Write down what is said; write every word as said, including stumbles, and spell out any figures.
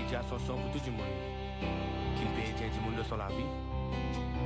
médias sont pour tout le monde. Qui me paye du monde sur la vie.